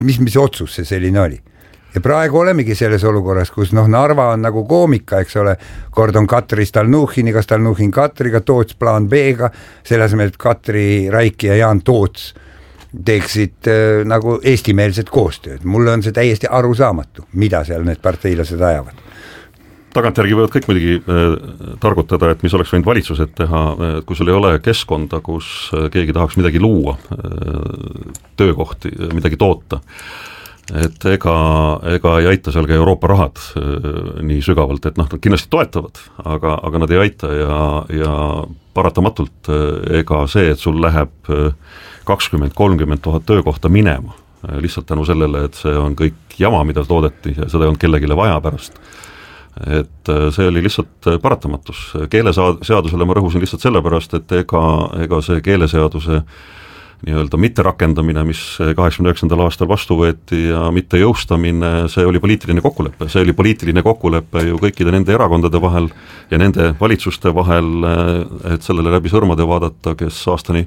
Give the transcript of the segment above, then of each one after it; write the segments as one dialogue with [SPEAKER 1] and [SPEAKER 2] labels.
[SPEAKER 1] mis otsus see selline oli. Ja praegu olemegi selles olukorras, kus Narva on nagu koomika, eks ole, kord on Katri Stalnuhhiniga, Stalnuhhin Katriga, Toots plaan B-ga, selle asemel, et Katri Raiki ja Jaan Toots teeksid nagu eestimeelset koostööd. Mulle on see täiesti arusaamatu, mida seal need parteilased ajavad.
[SPEAKER 2] Tagantjärgi võivad kõik muidugi targutada, et mis oleks võinud valitsused teha, kui sul ei ole keskkonda, kus keegi tahaks midagi luua, töökohti, midagi toota. Et ega ei aita seal ka Euroopa rahad nii sügavalt, et nad kindlasti toetavad, aga nad ei aita ja paratamatult ega see, et sul läheb 20-30 000 töökohta minema, lihtsalt tänu sellele, et see on kõik jama, mida toodeti ja seda ei olnud kellegile vaja pärast. Et see oli lihtsalt paratamatus. Keeleseadusele ma rõhusin lihtsalt sellepärast, et ega see keeleseaduse nii-öelda mitte rakendamine, mis 89. aastal vastu võeti ja mitte jõustamine, see oli poliitiline kokkulepe. See oli poliitiline kokkulepe ju kõikide nende erakondade vahel ja nende valitsuste vahel, et sellele läbi sõrmade vaadata, kes aastani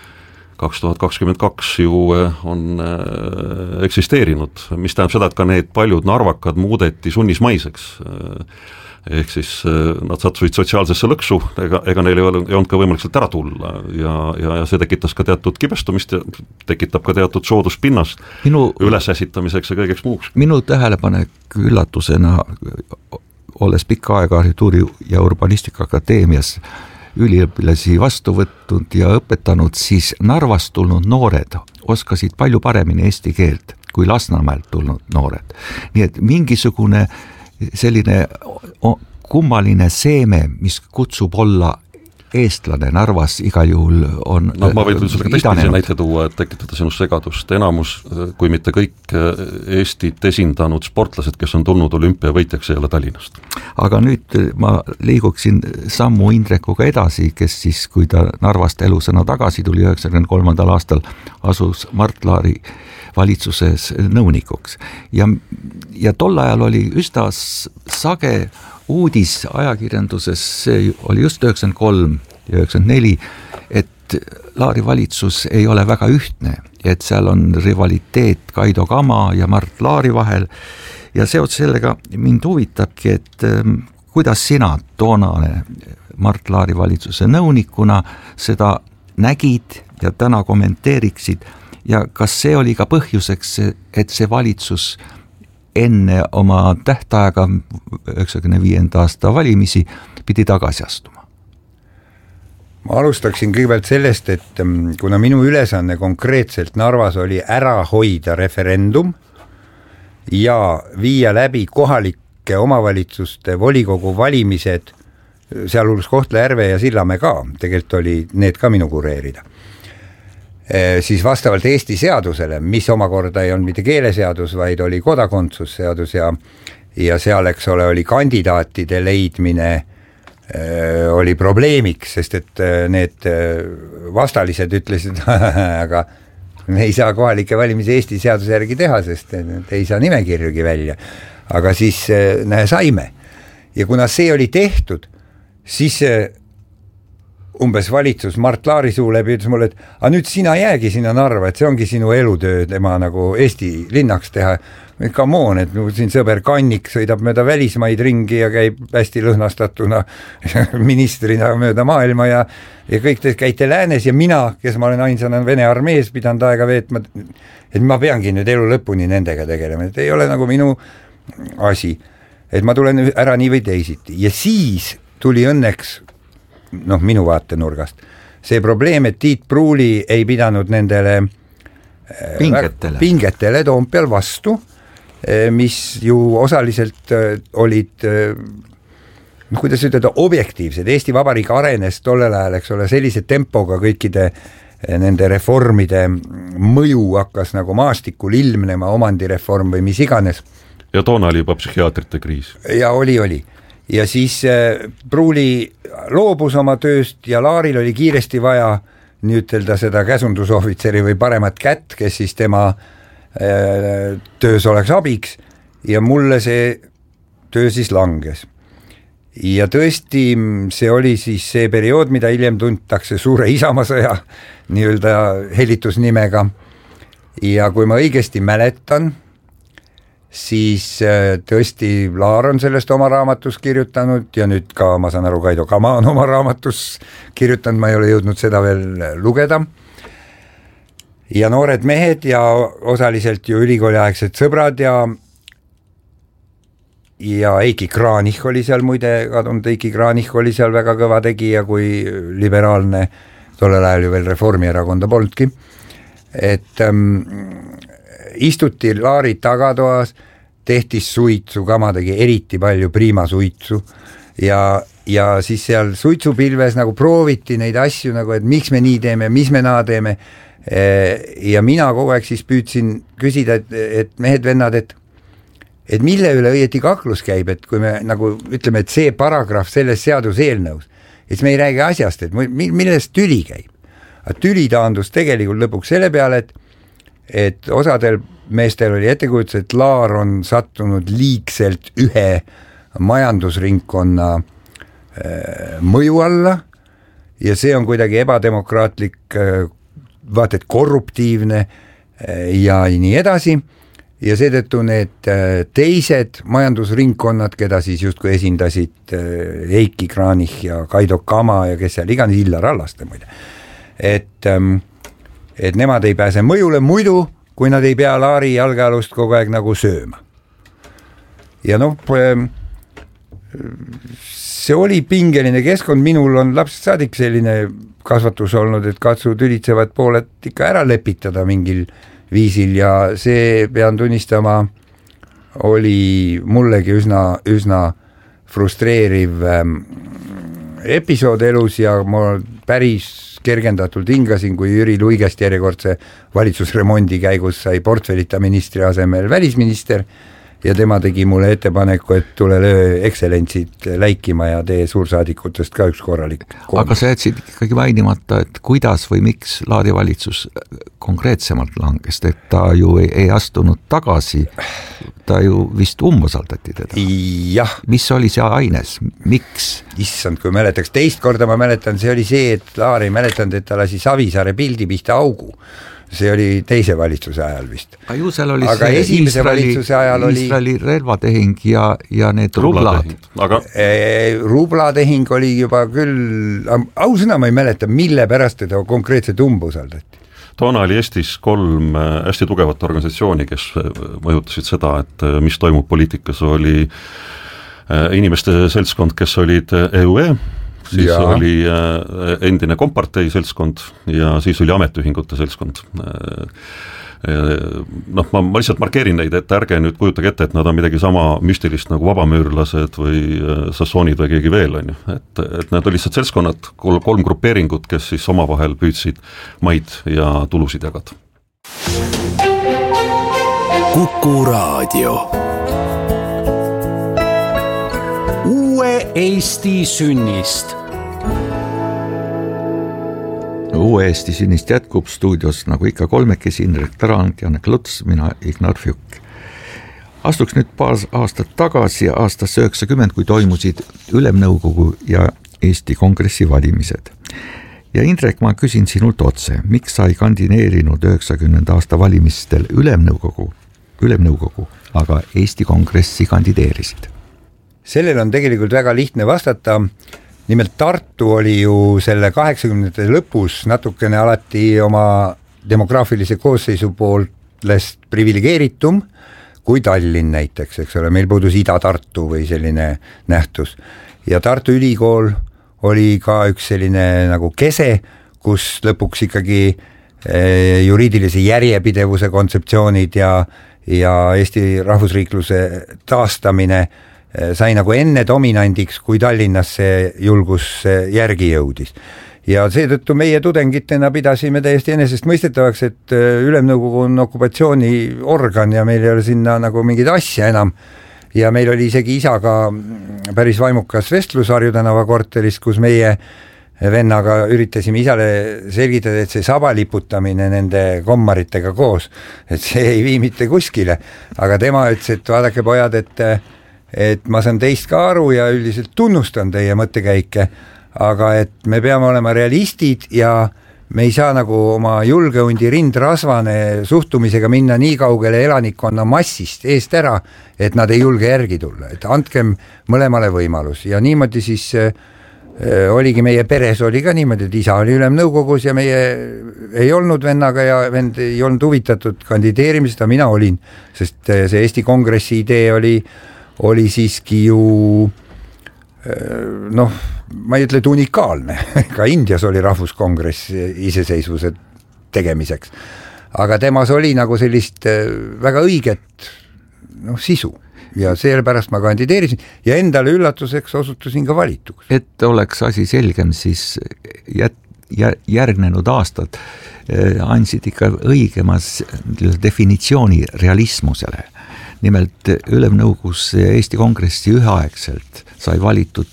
[SPEAKER 2] 2022 ju on eksisteerinud, mis tähendab seda, et ka need paljud narvakad muudeti sunnismaiseks. Ehk siis nad satsusid sotsiaalsesse lõksu, ega neil ei olnud ka võimalik sealt ära tulla ja see tekitas ka teatud kibestumist ja tekitab ka teatud sooduspinnast ülesäsitamiseks ja kõigeks muuks.
[SPEAKER 3] Minu tähelepanek üllatusena, olles pikka aega arhitektuuri- ja urbanistika akadeemias üliõpilasi vastu võtnud ja õpetanud, siis Narvast tulnud noored oskasid palju paremini eesti keelt kui Lasnamäelt tulnud noored. Nii et mingisugune selline kummaline seeme, mis kutsub olla eestlane Narvas igal juhul on
[SPEAKER 2] ma võin sulle ka teistmise näite tuua, et tekitada sinust segadust. Enamus, kui mitte kõik Eestit esindanud sportlased, kes on tulnud olümpiavõitjaks, ei ole Tallinnast.
[SPEAKER 3] Aga nüüd ma liiguksin sammu Indrekuga edasi, kes siis, kui ta Narvast elusõna tagasi tuli 93. aastal, asus Mart Laari valitsuses nõunikuks. Ja tol ajal oli üsna sage uudis ajakirjanduses, see oli just 93 ja 94, et Laari valitsus ei ole väga ühtne, et seal on rivaliteet Kaido Kama ja Mart Laari vahel ja seoses sellega mind huvitabki, et kuidas sina toonane Mart Laari valitsuse nõunikuna seda nägid ja täna kommenteeriksid ja kas see oli ka põhjuseks, et see valitsus enne oma tähtaega 95. aasta valimisi pidi tagasi astuma?
[SPEAKER 1] Ma alustaksin kõigepealt sellest, et kuna minu ülesanne konkreetselt Narvas oli ära hoida referendum ja viia läbi kohalike omavalitsuste volikogu valimised, sealhulgas Kohtla-Järve ja Sillamäe ka, tegelikult oli need ka minu kureerida. Siis vastavalt Eesti seadusele, mis omakorda ei olnud mitte keeleseadus, vaid oli kodakondsusseadus ja seal, eks ole, oli kandidaatide leidmine oli probleemiks, sest et need vastalised ütlesid, aga me ei saa kohalike valimise Eesti seaduse järgi teha, sest ei saa nimekirjugi välja. Aga siis saime. Ja kuna see oli tehtud, siis umbes valitsus Mart Laari suu läbi ütles mulle, et nüüd sina jäägi sinna Narva, et see ongi sinu elutöö tema nagu Eesti linnaks teha. Come on, et siin sõber Kannik sõidab mööda välismaid ringi ja käib hästi lõhnastatuna ministrina mööda maailma ja kõik te käite läänes ja mina, kes ma olen ainsana Vene armees pidanud aega veetma, et ma peangi nüüd elu lõpuni nendega tegelema, et ei ole nagu minu asi, et ma tulen ära nii või teisiti ja siis tuli õnneks minu vaatenurgast. See probleem, et Tiit Pruuli ei pidanud nendele pingetele Toompeal vastu, mis ju osaliselt olid, kuidas ütelda, objektiivsed. Eesti Vabariik arenes tollel ajal, eks ole, sellise tempoga kõikide nende reformide mõju hakkas nagu maastikul ilmnema, omandireform või mis iganes.
[SPEAKER 2] Ja toona oli juba psühhiaatrite kriis.
[SPEAKER 1] Ja oli. Ja siis Pruuli loobus oma tööst ja Laaril oli kiiresti vaja nii ütelda seda käsundusohvitseri või paremat kätt, kes siis tema töös oleks abiks ja mulle see töö siis langes. Ja tõesti see oli siis see periood, mida hiljem tuntakse suure Isamaa sõja nii-öelda helitusnimega ja kui ma õigesti mäletan, siis tõesti Laar on sellest oma raamatus kirjutanud ja nüüd ka, ma saan aru, Kaido Kama on oma raamatus kirjutanud, ma ei ole jõudnud seda veel lugeda. Ja noored mehed ja osaliselt ju ülikooliaegsed sõbrad ja Eiki Kranich oli seal muide, kadunud Eiki Kranich oli seal väga kõva tegija, kui liberaalne, tollel ajal ju veel Reformierakonda polnudki, et istuti Laari tagatoas, tehti suitsu, Kama tegi eriti palju Prima suitsu ja siis seal suitsupilves nagu prooviti neid asju nagu, et miks me nii teeme, mis me naa teeme ja mina kogu aeg siis püüdsin küsida, et mehed-vennad, et mille üle õieti kaklus käib, et kui me nagu ütleme, et see paragrahv selles seaduseelnõus, et me ei räägi asjast, et millest tüli käib. Aga tüli taandus tegelikult lõpuks selle peale, et osadel meestel oli ettekujutus, et Laar on sattunud liigselt ühe majandusringkonna mõju alla ja see on kuidagi ebademokraatlik, vaat et korruptiivne ja nii edasi. Ja seetõttu need teised majandusringkonnad, keda siis justkui esindasid Eiki Kranich ja Kaido Kama ja kes seal iganes, Illar Allaste muide, et nemad ei pääse mõjule muidu, kui nad ei pea Laari jalgealust kogu aeg nagu sööma. Ja noh, see oli pingeline keskkond, minul on lapsest saadik selline kasvatus olnud, et katsu tülitsevad pooled ikka ära lepitada mingil viisil ja see, pean tunnistama, oli mullegi üsna frustreeriv episood elus ja ma päris kergendatult hingasin, kui Jüri Luigest järjekordse valitsusremondi käigus sai portfellita ministri asemel välisminister ja tema tegi mulle ettepaneku, et tule löö ekstsellentsid läikima ja tee suursaadikutest ka üks korralik.
[SPEAKER 3] Aga sa jätsid ikkagi mainimata, et kuidas või miks Laari valitsus konkreetsemalt langes, et ta ju ei astunud tagasi, ta ju vist umbusaldati teda.
[SPEAKER 1] Jah.
[SPEAKER 3] Mis oli see aines? Miks?
[SPEAKER 1] Issand, kui mäletaks, teist korda ma mäletan, see oli see, et Laar ei mäletanud, et ta lasi Savisaare pildi pihta augu. See oli teise valitsuse ajal vist. Aga esimese valitsuse ajal oli
[SPEAKER 3] Iisraeli relvatehing ja need rublad.
[SPEAKER 1] Rublatehing oli juba küll, ausõna ma ei mäleta, mille pärast teda konkreetselt umbusaldati.
[SPEAKER 2] Toona oli Eestis 3 hästi tugevat organisatsiooni, kes mõjutasid seda, et mis toimub poliitikas, oli inimeste seltskond, kes olid EUE, siis oli endine kompartei seltskond ja siis oli ametiühingute seltskond. Noh, ma lihtsalt markeerin neid, et ärge nüüd kujutage ette, et nad on midagi sama müstilist nagu vabamüürlased või sassoonid või keegi veel, on ju. Et need olid lihtsalt seltskonnad, 3 grupeeringut, kes siis omavahel püüdsid maid ja tulusid jagada.
[SPEAKER 4] Kuku Raadio. Uue Eesti sünnist.
[SPEAKER 3] Uue Eesti sünnist jätkub stuudios nagu ikka kolmekesi, Indrek Tarand, Janek Luts, mina Ignar Fjuk. Astuks nüüd paar aastat tagasi aastast 90, kui toimusid Ülemnõukogu ja Eesti Kongressi valimised. Ja Indrek, ma küsin sinult otse, miks sa ei kandineerinud 90. aasta valimistel Ülemnõukogu, aga Eesti Kongressi kandideerisid?
[SPEAKER 1] Sellel on tegelikult väga lihtne vastata. Nimelt Tartu oli ju selle 80. lõpus natukene alati oma demograafilise koosseisu poolest privilegeeritum kui Tallinn näiteks, eks ole, meil puudus Ida-Tartu või selline nähtus. Ja Tartu Ülikool oli ka üks selline nagu kese, kus lõpuks ikkagi juriidilise järjepidevuse kontseptsioonid ja Eesti rahvusriikluse taastamine sai nagu enne dominandiks, kui Tallinnas see julgus järgi jõudis. Ja seetõttu meie tudengitena pidasime täiesti enesest mõistetavaks, et Ülemnõukogu on okupatsiooniorgan ja meil ei ole sinna nagu mingid asja enam. Ja meil oli isegi isaga päris vaimukas vestlus Harju tänava korteris, kus meie vennaga üritasime isale selgitada, et see sabaliputamine nende kommaritega koos, et see ei vii mitte kuskile. Aga tema ütles, et vaadake pojad, et ma saan teist ka aru ja üldiselt tunnustan teie mõttekäike, aga et me peame olema realistid ja me ei saa nagu oma julgehundi rindrasvane suhtumisega minna nii kaugele elanikkonna massist eest ära, et nad ei julge järgi tulla, et andkem mõlemale võimalus ja niimoodi siis oligi meie peres oli ka niimoodi, et isa oli ülemnõukogus ja meie ei olnud vennaga ja vend ei olnud huvitatud kandideerimisest, mina olin, sest see Eesti Kongressi idee oli siiski ju ma ei ütle, et unikaalne, ka Indias oli rahvuskongress iseseisvuse tegemiseks, aga temas oli nagu sellist väga õiget sisu ja sellepärast ma kandideerisin ja endale üllatuseks osutusin ka valituks.
[SPEAKER 3] Et oleks asi selgem, siis järgnenud aastad andsid ikka õigemas definitsiooni realismusele. Nimelt Ülemnõukogus Eesti Kongressi üheaegselt sai valitud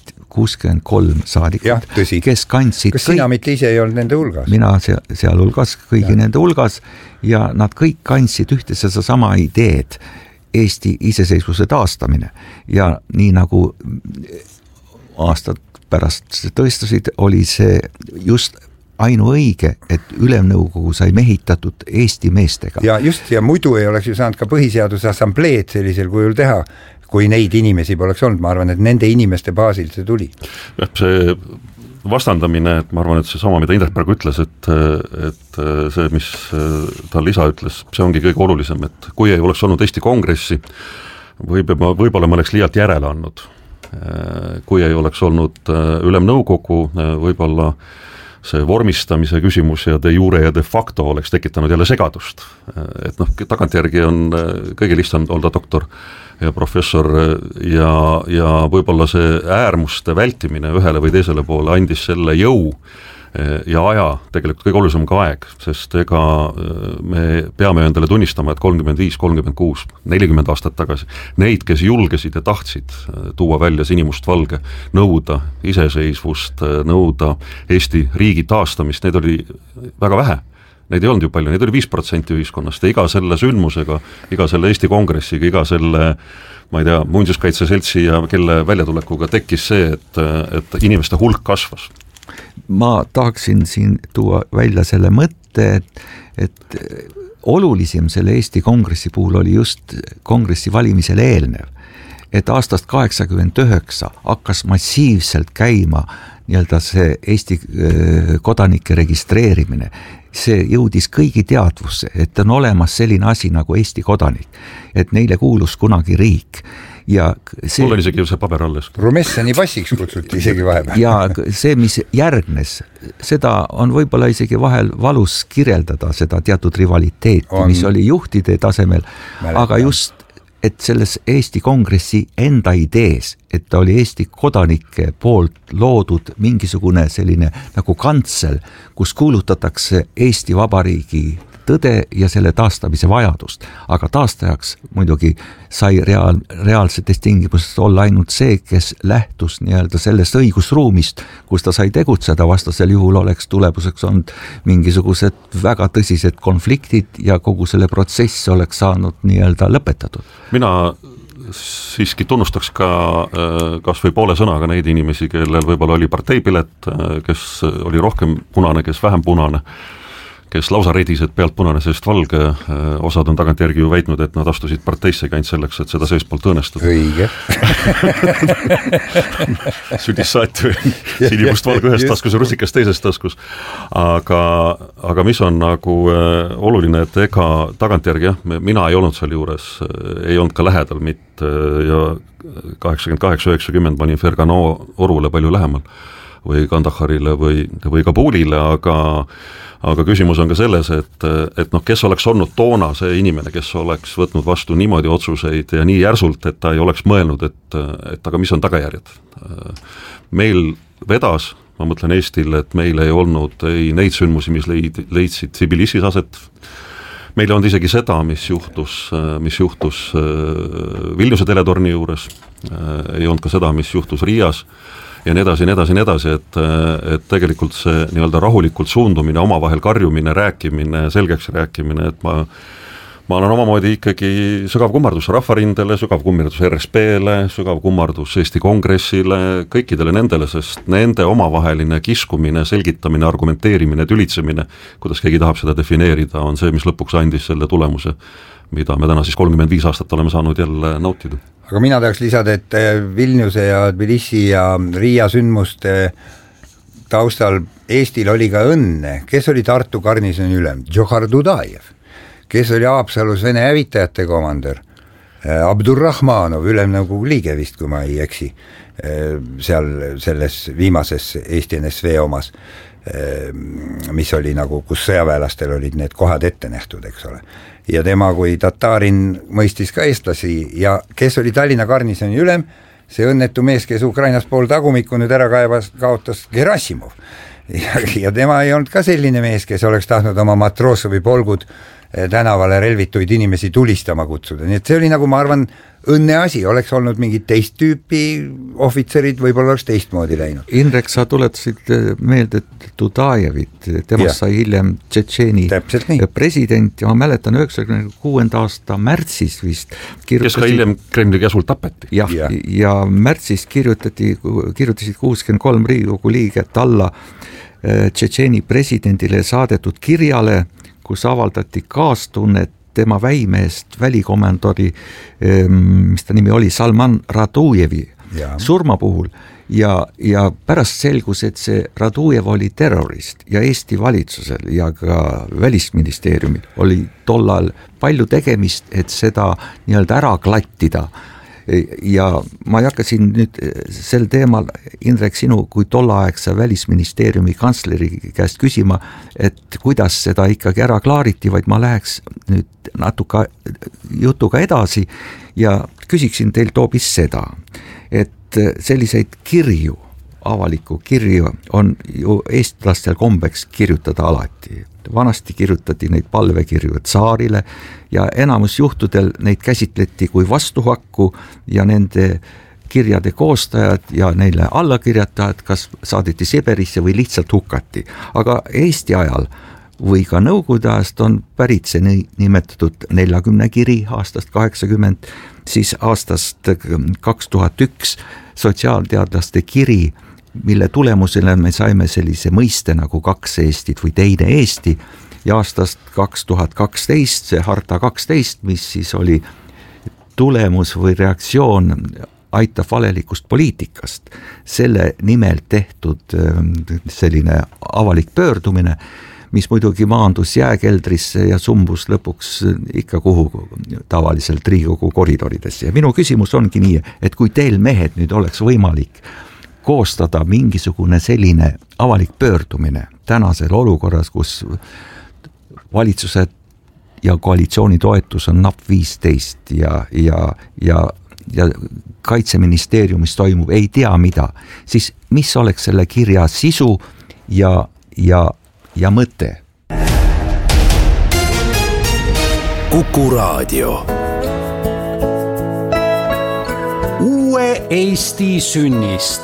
[SPEAKER 3] 63 saadikut, kes kandsid
[SPEAKER 1] kas sina mitte ise ei olnud nende hulgas?
[SPEAKER 3] Mina seal hulgas, kõigi nende hulgas ja nad kõik kandsid ühtesse sama ideed, Eesti iseseisvuse taastamine ja nii nagu aastad pärast tõestasid, oli see just ainuõige, et Ülemnõukogu sai mehitatud Eesti meestega.
[SPEAKER 1] Ja just, ja muidu ei oleks ju saanud ka põhiseaduse assambleed sellisel kujul teha, kui neid inimesi poleks olnud, ma arvan, et nende inimeste baasil see tuli.
[SPEAKER 2] Jah, see vastandamine, et ma arvan, et see sama, mida Indrek praegu ütles, et see, mis tal isa ütles, see ongi kõige olulisem, et kui ei oleks olnud Eesti Kongressi, võib-olla ma oleks liialt järele andnud. Kui ei oleks olnud Ülemnõukogu, võib-olla see vormistamise küsimus ja de jure ja de facto oleks tekitanud jälle segadust. Et tagantjärgi on kõige lihtsam olla doktor ja professor ja võib-olla see äärmuste vältimine ühele või teisele poole andis selle jõu ja aja, tegelikult kõige olulisem ka aeg, sest ega me peame endale tunnistama, et 35, 36, 40 aastat tagasi neid, kes julgesid ja tahtsid tuua välja sinimustvalge, nõuda iseseisvust, nõuda Eesti riigi taastamist, neid oli väga vähe. Neid ei olnud ju palju, neid oli 5% ühiskonnast ja iga selle sündmusega, iga selle Eesti Kongressiga, iga selle ma ei tea, muinsuskaitseseltsi ja kelle väljatulekuga tekkis see, et inimeste hulk kasvas.
[SPEAKER 3] Ma tahaksin siin tuua välja selle mõtte, et olulisem selle Eesti Kongressi puhul oli just kongressi valimisele eelnev, et aastast 89 hakkas massiivselt käima nii-öelda see Eesti kodanike registreerimine. See jõudis kõigi teadvusse, et on olemas selline asi nagu Eesti kodanik, et neile kuulus kunagi riik. Ja see,
[SPEAKER 2] mul on isegi see paber alles.
[SPEAKER 1] Rumessani passiks kutsuti isegi vahepeal.
[SPEAKER 3] Ja see, mis järgnes, seda on võib-olla isegi vahel valus kirjeldada, seda teatud rivaliteeti, mis oli juhtide tasemel, aga just, et selles Eesti Kongressi enda idees, et ta oli Eesti kodanike poolt loodud mingisugune selline nagu kantsel, kus kuulutatakse Eesti Vabariigi tõde ja selle taastamise vajadust, aga taastajaks muidugi sai reaalsetes tingimustes olla ainult see, kes lähtus nii-öelda sellest õigusruumist, kus ta sai tegutseda, vastasel juhul oleks tulemuseks olnud mingisugused väga tõsised konfliktid ja kogu selle protsess oleks saanud nii-öelda lõpetatud.
[SPEAKER 2] Mina siiski tunnustaks ka kas või poole sõnaga neid inimesi, kellel võib-olla oli parteipilet, kes oli rohkem punane, kes vähem punane, kes lausa redised pealt punane, sest valge osad on tagantjärgi ju väitnud, et nad astusid parteissegi ainult selleks, et seda seespoolt õõnestada.
[SPEAKER 1] Õige.
[SPEAKER 2] Südis saati sinimust valge ühes taskus ja rusikas teises taskus. Aga mis on nagu oluline, et ega tagantjärgi, mina ei olnud seal juures, ei olnud ka lähedal mitte ja 88-90 ma olin Fergano Orule palju lähemal või Kandaharile või Kabulile, aga küsimus on ka selles, et kes oleks olnud toona see inimene, kes oleks võtnud vastu niimoodi otsuseid ja nii järsult, et ta ei oleks mõelnud, et aga mis on tagajärjed. Meil vedas, ma mõtlen Eestil, et meil ei olnud ei neid sündmusi, mis leidsid Tbilisis aset, meil ei olnud isegi seda, mis juhtus Vilniuse teletorni juures, ei olnud ka seda, mis juhtus Riias, ja nii edasi, et tegelikult see nii-öelda rahulikult suundumine, omavahel karjumine, rääkimine, selgeks rääkimine, et ma ma olen omamoodi ikkagi sügav kummardus Rahvarindele, sügav kummardus RSP-le, sügav kummardus Eesti Kongressile, kõikidele nendele, sest nende omavaheline kiskumine, selgitamine, argumenteerimine, tülitsemine, kuidas keegi tahab seda defineerida, on see, mis lõpuks andis selle tulemuse, mida me täna siis 35 aastat oleme saanud jälle nautida.
[SPEAKER 1] Aga mina tahaks lisada, et Vilniuse ja Tbilisi ja Riia sündmuste taustal Eestil oli ka õnne, kes oli Tartu garnisoni ülem, Džohar Dudajev, kes oli Haapsalus Vene hävitajate komandör, Abdurrahmanov, ülemnõukogu liige vist, kui ma ei eksi, seal selles viimases Eesti NSV omas, mis oli nagu, kus sõjaväelastel olid need kohad ette nähtud, eks ole. Ja tema kui tataarin mõistis ka eestlasi ja kes oli Tallinna garnisoni ülem, see õnnetu mees, kes Ukrainas pool tagumikku nüüd ära kaotas, Gerassimov. Ja tema ei olnud ka selline mees, kes oleks tahtnud oma Matrossovi polgud tänavale relvituid inimesi tulistama kutsuda, nii et see oli nagu, ma arvan, õnne asi, oleks olnud mingid teist tüüpi ohvitserid, võib-olla oleks teistmoodi läinud.
[SPEAKER 3] Indrek, sa tuletasid meelde Dudajevit, temast sai hiljem Tšetšeeni president ja ma mäletan 96. aasta märtsis vist
[SPEAKER 2] kes ka hiljem Kremli käsul tapeti.
[SPEAKER 3] Ja märtsis kirjutasid 63 Riigikogu liiget alla Tšetšeeni presidendile saadetud kirjale, kus avaldati kaastunnet tema väimeest välikomandori, mis ta nimi oli, Salman Radujevi surma puhul ja pärast selgus, et see Radujev oli terrorist ja Eesti valitsusel ja ka välisministeeriumil oli tollal palju tegemist, et seda nii-öelda ära klattida. Ja ma ei hakka siin nüüd sel teemal, Indrek, sinu kui tolleaegse välisministeeriumi kantsleri käest küsima, et kuidas seda ikkagi ära klaariti, vaid ma läheks nüüd natuke jutuga edasi ja küsiksin teilt hoopis seda, et selliseid kirju, avalikku kirju on ju eestlastel kombeks kirjutada alati. Vanasti kirjutati neid palvekirju tsaarile ja enamus juhtudel neid käsitleti kui vastuhakku ja nende kirjade koostajad ja neile allakirjatajad kas saadeti Siberisse või lihtsalt hukati. Aga Eesti ajal või ka Nõukogude ajast on pärit see nimetatud 40 kiri aastast 80, siis aastast 2001 sotsiaalteadlaste kiri, mille tulemusele me saime sellise mõiste nagu 2 Eestit või teine Eesti ja aastast 2012 see harta 12, mis siis oli tulemus või reaktsioon aitab valelikust poliitikast, selle nimel tehtud selline avalik pöördumine, mis muidugi maandus jääkeldrisse ja sumbus lõpuks ikka kuhu tavaliselt Riigikogu koridoridesse. Ja minu küsimus ongi nii, et kui teil mehed nüüd oleks võimalik koostada mingisugune selline avalik pöördumine tänasel olukorras, kus valitsused ja koalitsiooni toetus on napp 15 ja kaitseministeeriumis toimub ei tea mida, siis mis oleks selle kirja sisu ja mõte?
[SPEAKER 4] Kuku Raadio. Uue Eesti sünnist.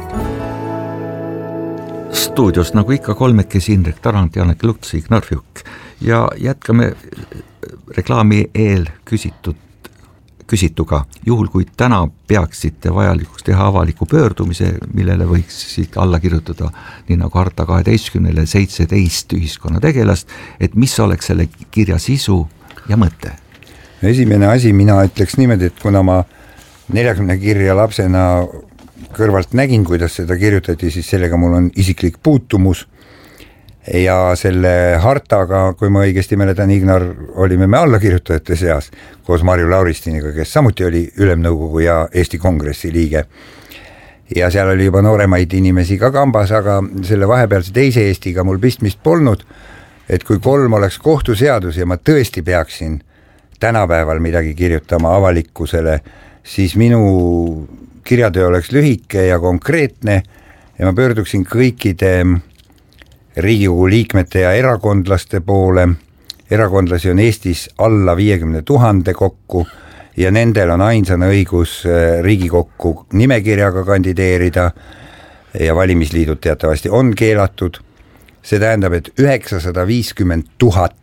[SPEAKER 3] Stuudios nagu ikka kolmekesi Indrek Tarand, Janek Luts, Ignar Fjuk ja jätkame reklaami eel küsituga. Juhul kui täna peaksite vajalikuks teha avaliku pöördumise, millele võiksid alla kirjutada nii nagu harta 12-le 17 ühiskonna tegelast, et mis oleks selle kirja sisu ja mõte?
[SPEAKER 1] Esimene asi, mina ütleks niimoodi, et kuna ma 40 kirja lapsena kõrvalt nägin, kuidas seda kirjutati, siis sellega mul on isiklik puutumus ja selle hartaga, kui ma õigesti mäletan, Ignar, olime me allakirjutajate seas koos Marju Lauristiniga, kes samuti oli Ülemnõukogu ja Eesti Kongressi liige. Ja seal oli juba nooremaid inimesi ka kambas, aga selle vahepealse teise Eestiga mul pistmist polnud, et kui 3 oleks kohtuseadus ja ma tõesti peaksin tänapäeval midagi kirjutama avalikkusele, siis minu kirjatöö oleks lühike ja konkreetne ja ma pöörduksin kõikide Riigikogu liikmete ja erakondlaste poole. Erakondlasi on Eestis alla 50 000 kokku ja nendel on ainsana õigus Riigikokku nimekirjaga kandideerida ja valimisliidud teatavasti on keelatud. See tähendab, et 950 000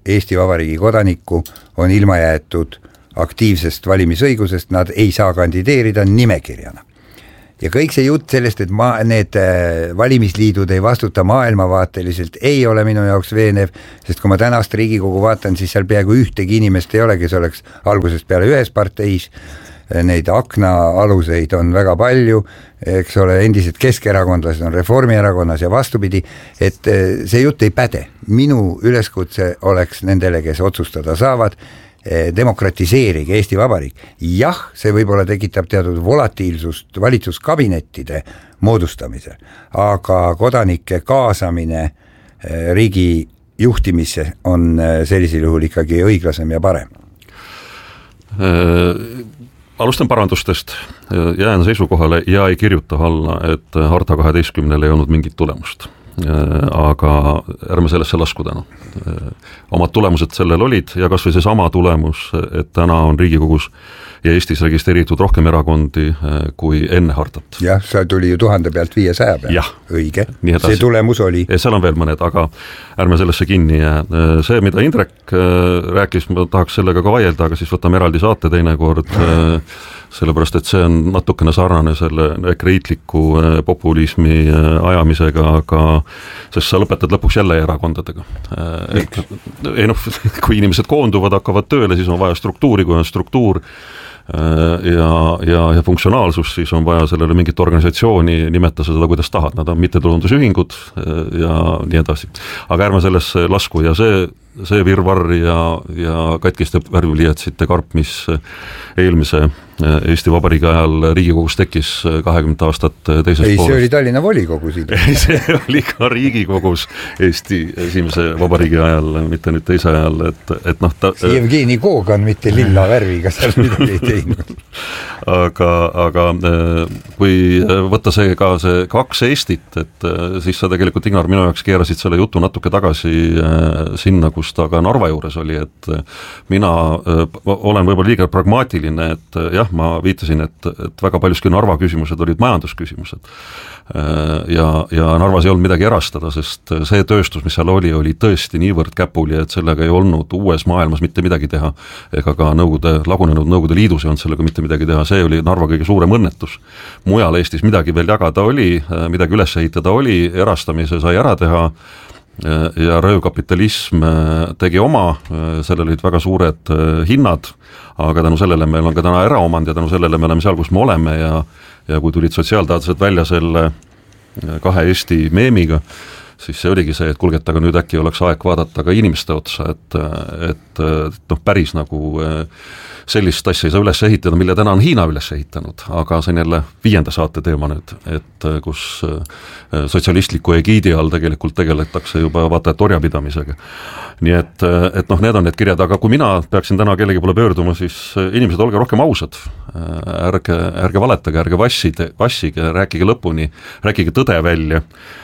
[SPEAKER 1] Eesti Vabariigi kodanikku on ilma jäetud aktiivsest valimisõigusest, nad ei saa kandideerida nimekirjana. Ja kõik see jutt sellest, et need valimisliidud ei vastuta maailmavaateliselt, ei ole minu jaoks veenev, sest kui ma tänast Riigikogu vaatan, siis seal peaaegu ühtegi inimest ei ole, kes oleks algusest peale ühes parteis, neid aknaaluseid on väga palju, eks ole, endised keskerakondlased on Reformierakonnas ja vastupidi, et see jutt ei päde. Minu üleskutse oleks nendele, kes otsustada saavad, demokratiseerige Eesti Vabariik. Jah, see võib-olla tekitab teatud volatiilsust valitsuskabinettide moodustamisel, aga kodanike kaasamine riigi juhtimisse on sellisel juhul ikkagi õiglasem ja parem.
[SPEAKER 2] Alustan parandustest, jään seisukohale ja ei kirjuta alla, et Harta 12 ei olnud mingit tulemust. Aga ärme sellesse lasku täna. Omad tulemused sellel olid ja kas või see sama tulemus, et täna on Riigikogus ja Eestis registreeritud rohkem erakondi kui enne Hartat.
[SPEAKER 1] Jah, see tuli ju 1000 pealt 500 pealt.
[SPEAKER 2] Jah.
[SPEAKER 1] Õige, see tulemus oli.
[SPEAKER 2] Ja seal on veel mõned, aga ärme sellesse kinni jää. See, mida Indrek rääkis, ma tahaks sellega ka vaielda, aga siis võtame eraldi saate teinekord, sellepärast, et see on natukene sarnane selle ekreitliku populismi ajamisega, aga sest sa lõpetad lõpuks jälle erakondadega. Kui inimesed koonduvad, hakkavad tööle, siis on vaja struktuuri, kui on struktuur ja funktsionaalsus, siis on vaja sellele mingit organisatsiooni, nimeta seda, kuidas tahad, nad on mittetulundusühingud ja nii edasi. Aga ärme sellesse lasku ja see virvarr ja katkiste värviliiatsite karp, mis eelmise Eesti Vabariigi ajal Riigikogus tekkis 20 aastat teises
[SPEAKER 1] poolest. See oli Tallinna volikogu siin.
[SPEAKER 2] See oli ka Riigikogus Eesti esimese Vabariigi ajal, mitte nüüd teise ajal, et noh
[SPEAKER 1] see Jevgeni Kogan mitte lilla värviga seal midagi ei teinud.
[SPEAKER 2] Aga kui võtta see 2 Eestit, et siis sa tegelikult, Ignar, minu jaoks keerasid selle jutu natuke tagasi sinna, kus ta ka Narva juures oli, et mina olen võib-olla liiga pragmaatiline, et jah, ma viitasin, et väga paljuski Narva küsimused olid majandusküsimused ja Narvas ei olnud midagi erastada, sest see tööstus, mis seal oli tõesti niivõrd käpuli, et sellega ei olnud uues maailmas mitte midagi teha, ega ka lagunenud Nõukogude Liidus ei olnud sellega mitte midagi teha, see oli Narva kõige suurem õnnetus. Mujal Eestis midagi veel jagada oli, midagi üles ehitada oli, erastamise sai ära teha, ja röövkapitalism tegi oma, sellel olid väga suured hinnad, aga tänu sellele meil on ka täna eraomand ja tänu sellele me oleme seal, kus me oleme ja kui tulid sotsiaalteadlased välja selle 2 Eesti meemiga, siis see oligi see, et kulget, aga nüüd äkki oleks aeg vaadata ka inimeste otsa, et päris nagu sellist asja ei saa üles ehitada, mille täna on Hiina üles ehitanud, aga see on jälle 5. saate teema nüüd, et kus sotsialistliku egiidi all tegelikult tegeletakse juba vaatajate orjapidamisega. Nii et need on need kirjad, aga kui mina peaksin täna kellegi poole pöörduma, siis inimesed, olge rohkem ausad, ärge valetage, ärge vassige, rääkige lõpuni, rääkige tõde välja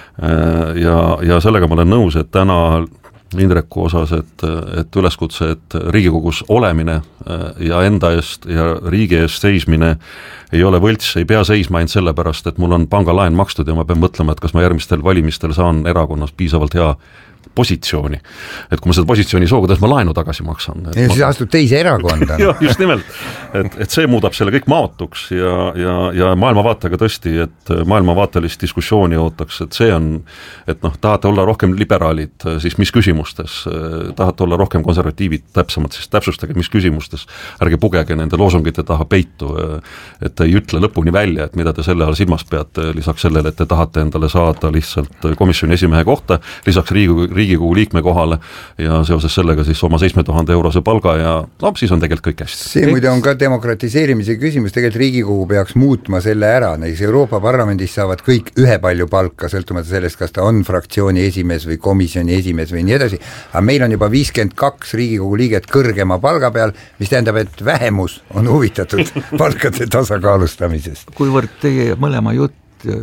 [SPEAKER 2] ja sellega ma olen nõus, et täna Indreku osas, et üleskutse, et Riigikogus olemine ja enda eest ja riigi eest seismine ei ole võlts, ei pea seisma ainult sellepärast, et mul on pangalaen makstud ja ma pean mõtlema, et kas ma järgmistel valimistel saan erakonnas piisavalt hea positsiooni. Et kui ma seda positsiooni soo, kuidas ma laenu tagasi maksan.
[SPEAKER 1] Ja siis astud teise erakonda.
[SPEAKER 2] Ja, just nimelt. Et see muudab selle kõik maotuks ja maailmavaatega tõesti, et maailmavaatelist diskussiooni ootaks, et see on, et tahate olla rohkem liberaalid, siis mis küsimustes, tahate olla rohkem konservatiivid täpsemalt, siis täpsustage, mis küsimustes, ärge pugege nende loosungite taha peitu, et ei ütle lõpuni välja, et mida te selle all silmas peate, lisaks sellele, et te tahate endale saada lihtsalt komisjoni esimehe kohta, lisaks Riigikogu liikme kohale ja seoses sellega siis oma 7000 eurose palga ja siis on tegelikult kõik hästi.
[SPEAKER 1] See muide on ka demokratiseerimise küsimus, tegelikult Riigikogu peaks muutma selle ära, näiteks Euroopa Parlamendis saavad kõik ühepalju palka, sõltumata sellest, kas ta on fraktsiooni esimees või komisjoni esimees või nii edasi, aga meil on juba 52 Riigikogu liiget kõrgema palga peal, mis tähendab, et vähemus on huvitatud palkade tasakaalustamisest.
[SPEAKER 3] Kuivõrd teie mõlema jutt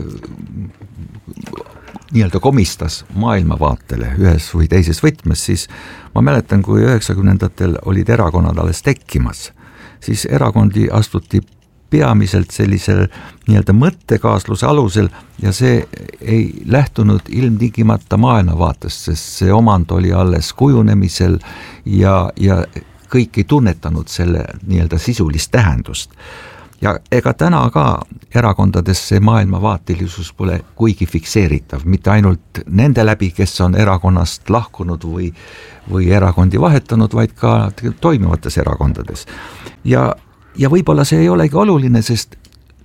[SPEAKER 3] nii-öelda komistas maailmavaatele ühes või teises võtmes, siis ma mäletan, kui 90-ndatel olid erakonnad alles tekkimas, siis erakondi astuti peamiselt sellisel nii-öelda mõttekaasluse alusel ja see ei lähtunud ilmtingimata maailmavaatest, sest see omand oli alles kujunemisel ja kõik ei tunnetanud selle nii-öelda sisulist tähendust. Ja ega täna ka erakondades see maailmavaatelisus pole kuigi fikseeritav, mitte ainult nende läbi, kes on erakonnast lahkunud või erakondi vahetanud, vaid ka toimivates erakondades. Ja võib-olla see ei olegi oluline, sest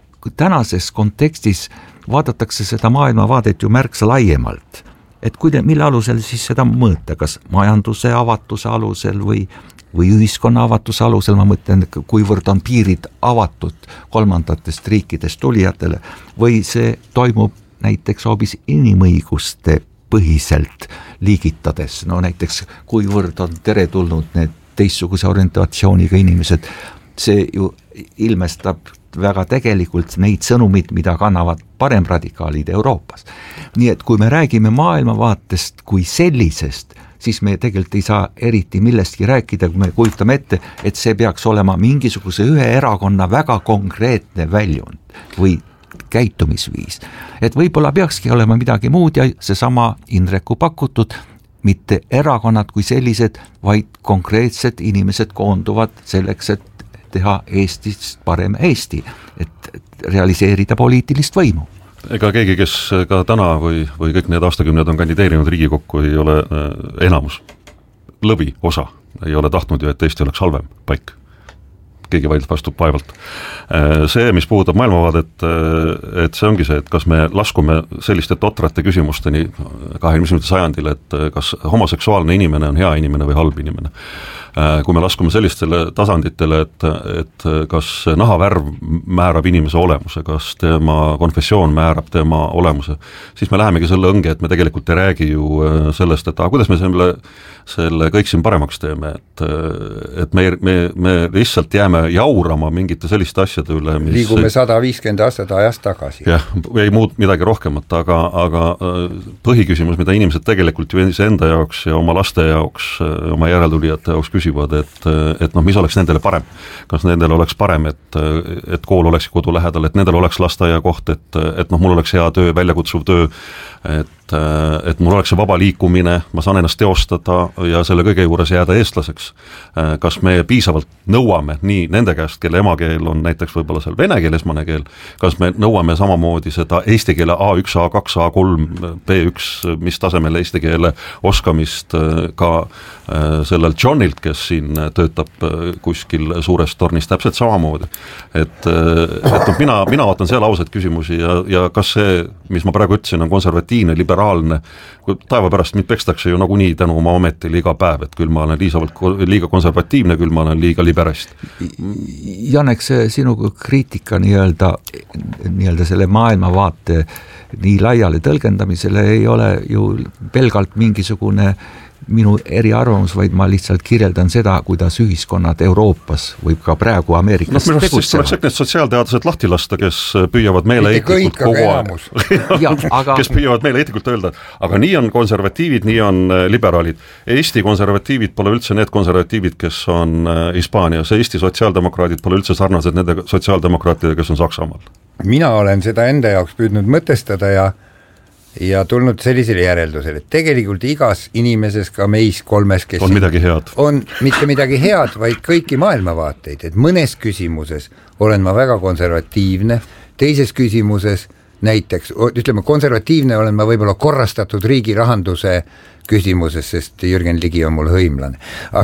[SPEAKER 3] tänases kontekstis vaadatakse seda maailmavaadet ju märksa laiemalt. Et mille alusel siis seda mõõta, kas majanduse avatuse alusel või ühiskonna avatuse alusel, ma mõtlen, kuivõrd on piirid avatud kolmandatest riikidest tulijatele või see toimub näiteks hoopis inimõiguste põhiselt liigitades, no näiteks kuivõrd on teretulnud need teistsuguse orientatsiooniga inimesed, see ju ilmestab väga tegelikult neid sõnumid, mida kannavad paremradikaalid Euroopas. Nii et kui me räägime maailmavaatest kui sellisest, siis me tegelikult ei saa eriti millestki rääkida, kui me kujutame ette, et see peaks olema mingisuguse ühe erakonna väga konkreetne väljund või käitumisviis. Et võib-olla peakski olema midagi muud ja seesama Indreku pakutud, mitte erakonnad kui sellised, vaid konkreetsed inimesed koonduvad selleks, et teha Eestist parem Eesti, et realiseerida poliitilist võimu.
[SPEAKER 2] Ega keegi, kes ka täna või kõik need aastakümned on kandideerinud Riigikokku, ei ole enamus, lõvi osa, ei ole tahtnud ju, et Eesti oleks halvem paik. Keegi vastub vaevalt. See, mis puudutab maailmavaadet, et see ongi see, et kas me laskume selliste totrate küsimusteni 21. sajandil, et kas homoseksuaalne inimene on hea inimene või halb inimene. Kui me laskume sellistele tasanditele, et kas nahavärv määrab inimese olemuse, kas tema konfessioon määrab tema olemuse, siis me lähemegi selle õnge, et me tegelikult ei räägi ju sellest, et kuidas me selle kõik siin paremaks teeme, et me lihtsalt jääme jaurama mingite selliste asjade üle, mis
[SPEAKER 1] liigume 150 aastat ajast tagasi.
[SPEAKER 2] Jah, ei muud midagi rohkemat, aga põhiküsimus, mida inimesed tegelikult ju enda jaoks ja oma laste jaoks, oma järeltulijate jaoks küsivad, et mis oleks nendele parem. Kas nendele oleks parem, et kool oleks kodu lähedal, et nendel oleks lasteaia koht, et mul oleks hea töö, väljakutsuv töö, et mul oleks see vaba liikumine, ma saan ennast teostada ja selle kõige juures jääda eestlaseks. Kas me piisavalt nõuame nii nende käest, kelle emakeel on näiteks võib-olla seal vene keel, esmane keel, kas me nõuame samamoodi seda eesti keele A1, A2, A3, B1, mis tasemel eesti keele oskamist ka sellel Johnilt, kes siin töötab kuskil suures tornis täpselt samamoodi. Et mina ootan seal ausad küsimusi ja kas see, mis ma praegu ütlesin, on konservatiivne, liberaalne, kui taeva pärast mind pekstakse ju nagunii tänu oma ametile iga päev, et küll ma olen liiga konservatiivne, küll ma olen liiga liberast.
[SPEAKER 3] Janek, see sinu kriitika nii-öelda selle maailmavaate nii laiale tõlgendamisele ei ole ju pelgalt mingisugune minu eriarvamus, vaid ma lihtsalt kirjeldan seda, kuidas ühiskonnad Euroopas võib ka praegu Ameerikas tegutsevad.
[SPEAKER 2] Siis tuleks need sotsiaalteadlased lahti lasta, kes püüavad meile eetikult kogu aeg. Kes püüavad meile eetikult öelda, aga nii on konservatiivid, nii on liberaalid. Eesti konservatiivid pole üldse need konservatiivid, kes on Hispaanias. Eesti sotsiaaldemokraadid pole üldse sarnased nende sotsiaaldemokraatide, kes on Saksamaal.
[SPEAKER 1] Mina olen seda enda jaoks püüdnud mõtestada ja tulnud sellisele järeldusele, et tegelikult igas inimeses, ka meis kolmes, kes
[SPEAKER 2] on midagi head.
[SPEAKER 1] On mitte midagi head, vaid kõiki maailmavaateid, et mõnes küsimuses olen ma väga konservatiivne, teises küsimuses näiteks, ütleme konservatiivne olen ma võib-olla korrastatud riigi rahanduse küsimuses, sest Jürgen Ligi on mul hõimlane,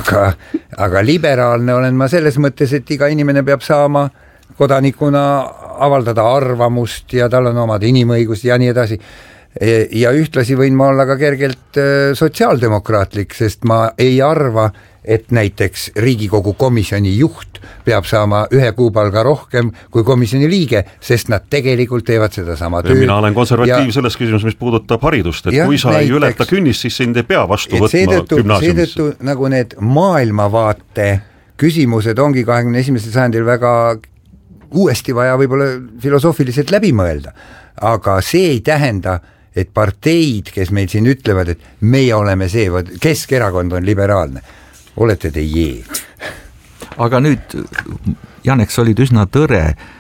[SPEAKER 1] aga liberaalne olen ma selles mõttes, et iga inimene peab saama kodanikuna avaldada arvamust ja tal on omad inimõigused ja nii edasi. Ja ühtlasi võin ma olla ka kergelt sotsiaaldemokraatlik, sest ma ei arva, et näiteks Riigikogu komisjoni juht peab saama 1 kuupalga rohkem kui komisjoni liige, sest nad tegelikult teevad seda sama töö.
[SPEAKER 2] Mina olen konservatiiv selles küsimus, mis puudutab haridust, et kui sa ei ületa künnist, siis sind ei pea vastu võtma gümnaasiumisse.
[SPEAKER 1] Seetõttu nagu need maailmavaate küsimused ongi 21. sajandil väga uuesti vaja võib-olla filosoofiliselt läbi mõelda, aga see ei tähenda, et parteid, kes meil siin ütlevad, et meie oleme see, Keskerakond on liberaalne, olete te jee.
[SPEAKER 3] Aga nüüd, Janek, sa olid üsna tõre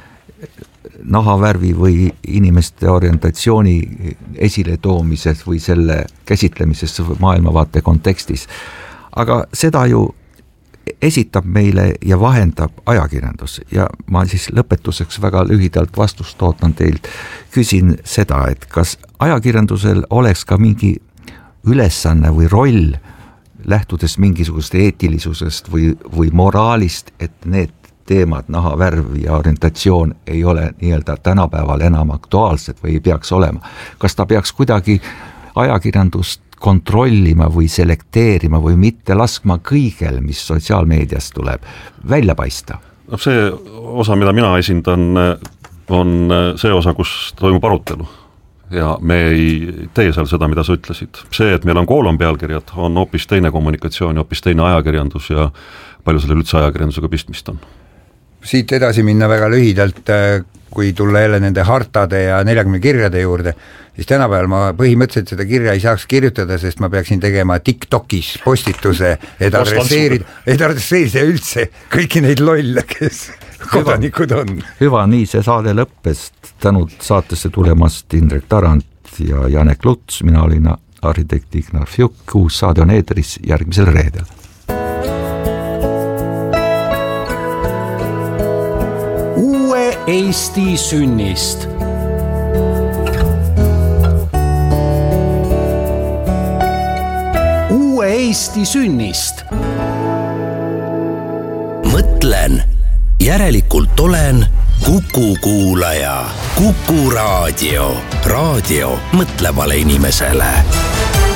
[SPEAKER 3] nahavärvi või inimeste orientatsiooni esiletoomises või selle käsitlemises maailmavaate kontekstis. Aga seda ju esitab meile ja vahendab ajakirjandus ja ma siis lõpetuseks väga lühidalt vastust ootan teilt. Küsin seda, et kas ajakirjandusel oleks ka mingi ülesanne või roll lähtudes mingisugust eetilisusest või moraalist, et need teemad, nahavärv ja orientatsioon ei ole nii-öelda tänapäeval enam aktuaalsed või ei peaks olema. Kas ta peaks kuidagi ajakirjandust kontrollima või selekteerima või mitte laskma kõigel, mis sotsiaalmeediast tuleb, välja paista?
[SPEAKER 2] See osa, mida mina esindan, on see osa, kus toimub arutelu. Ja me ei tee seal seda, mida sa ütlesid. See, et meil on koolon pealkirjad, on hoopis teine kommunikatsioon ja hoopis teine ajakirjandus ja palju sellel üldse ajakirjandusega pistmist on.
[SPEAKER 1] Siit edasi minna väga lühidalt, kui tulla jälle nende hartade ja 40 kirjade juurde, siis tänapäeval ma põhimõtteliselt seda kirja ei saaks kirjutada, sest ma peaksin tegema TikTokis postituse, et adresseerida üldse kõiki neid lolle, kes kodanikud on.
[SPEAKER 3] Hüva, nii see saade lõppes. Tänud saatesse tulemast Indrek Tarand ja Janek Luts. Mina olin arhitekt Ignar Fjuk. Uus saade on eetris järgmisel reedel.
[SPEAKER 4] Uue Eesti sünnist. Uue Eesti sünnist. Mõtlen, järelikult olen Kuku kuulaja. Kuku raadio. Raadio mõtlevale inimesele.